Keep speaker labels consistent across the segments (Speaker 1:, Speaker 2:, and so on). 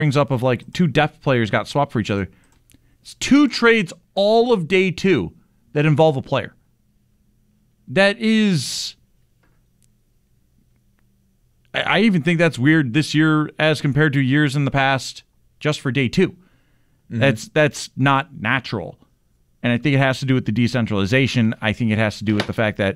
Speaker 1: brings up of like 2 depth players got swapped for each other. It's 2 trades all of day 2 that involve a player. That is... I even think that's weird this year as compared to years in the past just for day 2. Mm-hmm. That's not natural. And I think it has to do with the decentralization. I think it has to do with the fact that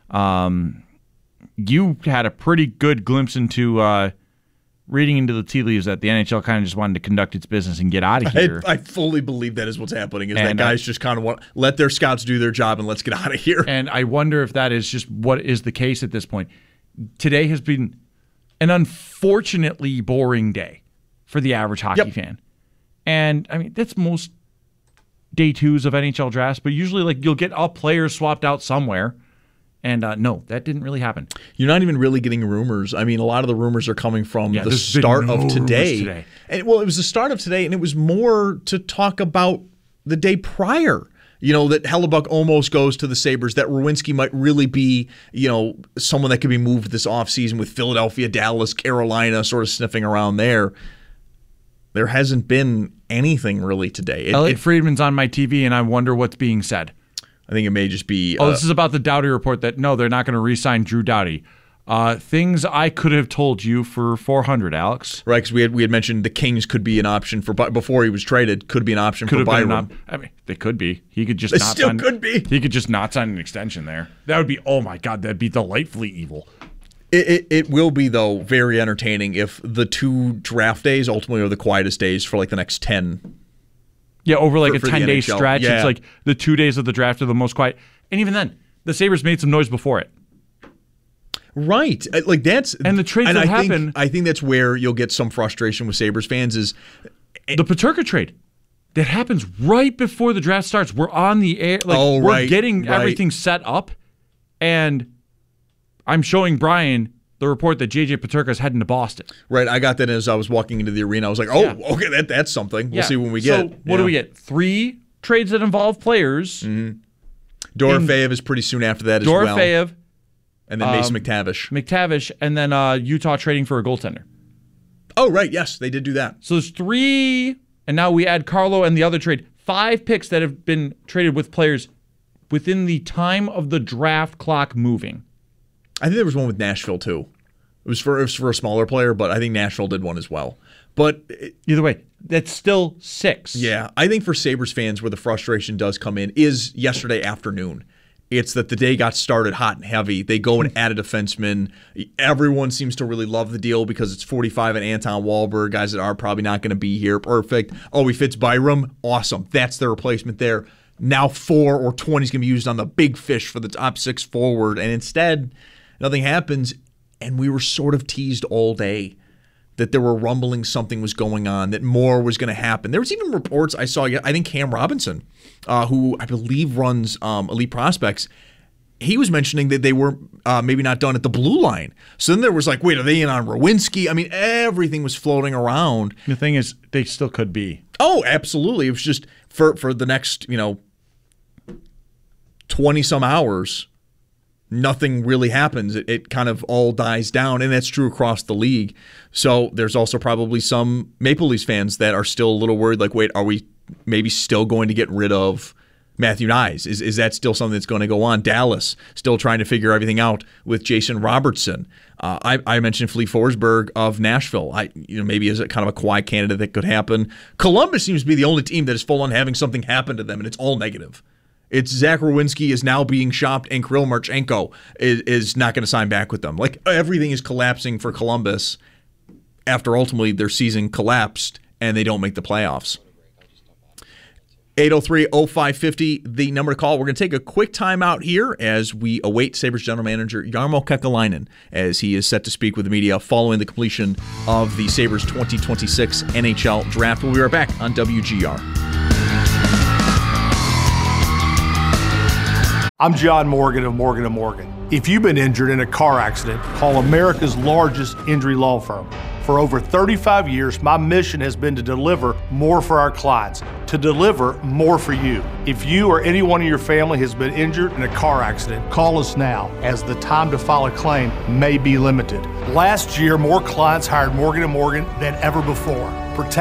Speaker 1: you had a pretty good glimpse into reading into the tea leaves that the NHL kind of just wanted to conduct its business and get out of here.
Speaker 2: I fully believe that is what's happening, is that guys just kind of want let their scouts do their job and let's get out of here.
Speaker 1: And I wonder if that is just what is the case at this point. Today has been an unfortunately boring day for the average hockey fan. And, I mean, that's most day 2s of NHL drafts, but usually like you'll get all players swapped out somewhere. And no, that didn't really happen.
Speaker 2: You're not even really getting rumors. I mean, a lot of the rumors are coming from the start of today. And, well, it was the start of today, and it was more to talk about the day prior. You know, that Hellebuyck almost goes to the Sabres, that Rowinski might really be, you know, someone that could be moved this offseason with Philadelphia, Dallas, Carolina sort of sniffing around there. There hasn't been anything really today.
Speaker 1: Elliot Friedman's on my TV, and I wonder what's being said.
Speaker 2: I think it may just be...
Speaker 1: this is about the Doughty report that, no, they're not going to re-sign Drew Doughty. Things I could have told you for $400, Alex.
Speaker 2: Right, because we had mentioned the Kings could be an option for before he was traded. Could be an option for Byram.
Speaker 1: I mean, they could be. He could just
Speaker 2: could be.
Speaker 1: He could just not sign an extension there. That would be, oh my God, that'd be delightfully evil.
Speaker 2: It will be, though, very entertaining if the 2 draft days ultimately are the quietest days for like the next 10.
Speaker 1: Yeah, over like a 10-day stretch.
Speaker 2: Yeah.
Speaker 1: It's like the 2 days of the draft are the most quiet. And even then, the Sabres made some noise before it.
Speaker 2: Right. Like that's...
Speaker 1: And the trades that happen...
Speaker 2: I think that's where you'll get some frustration with Sabres fans is...
Speaker 1: The Peterka trade. That happens right before the draft starts. We're on the air. Like, we're getting everything set up. And I'm showing Brian the report that J.J. Peterka is heading to Boston.
Speaker 2: Right. I got that as I was walking into the arena. I was like, okay, that's something. We'll see when we get.
Speaker 1: So what do we get? 3 trades that involve players.
Speaker 2: Mm-hmm. Dorofeyev is pretty soon after that as well.
Speaker 1: Dorofeyev.
Speaker 2: And then Mason McTavish.
Speaker 1: And then Utah trading for a goaltender.
Speaker 2: Oh, right. Yes, they did do that.
Speaker 1: So there's 3, and now we add Carlo and the other trade. 5 picks that have been traded with players within the time of the draft clock moving.
Speaker 2: I think there was one with Nashville, too. It was for a smaller player, but I think Nashville did one as well. But
Speaker 1: either way, that's still 6.
Speaker 2: Yeah, I think for Sabres fans where the frustration does come in is yesterday afternoon. It's that the day got started hot and heavy. They go and add a defenseman. Everyone seems to really love the deal because it's 45 and Anton Wahlberg, guys that are probably not going to be here. Perfect. Oh, he fits Byram. Awesome. That's the replacement there. Now 4 or 20 is going to be used on the big fish for the top 6 forward. And instead, nothing happens. And we were sort of teased all day that there were rumblings something was going on, that more was going to happen. There was even reports I saw, I think Cam Robinson, who I believe runs Elite Prospects, he was mentioning that they were maybe not done at the blue line. So then there was like, wait, are they in on Rowinski? I mean, everything was floating around.
Speaker 1: The thing is, they still could be.
Speaker 2: Oh, absolutely. It was just for the next, 20-some hours, nothing really happens. It kind of all dies down, and that's true across the league. So there's also probably some Maple Leafs fans that are still a little worried, like, wait, are we maybe still going to get rid of Matthew Nyes? Is that still something that's going to go on? Dallas still trying to figure everything out with Jason Robertson. I mentioned Fleet Forsberg of Nashville. Maybe as a kind of a quiet candidate that could happen. Columbus seems to be the only team that is full on having something happen to them, and it's all negative. It's Zach Rowinski is now being shopped, and Kirill Marchenko is not going to sign back with them. Like, everything is collapsing for Columbus after ultimately their season collapsed and they don't make the playoffs. 803-0550, the number to call. We're going to take a quick time out here as we await Sabres general manager Jarmo Kekalainen as he is set to speak with the media following the completion of the Sabres 2026 NHL Draft. We'll be right back on WGR.
Speaker 3: I'm John Morgan of Morgan & Morgan. If you've been injured in a car accident, call America's largest injury law firm. For over 35 years, my mission has been to deliver more for our clients, to deliver more for you. If you or anyone in your family has been injured in a car accident, call us now, as the time to file a claim may be limited. Last year, more clients hired Morgan & Morgan than ever before. Protect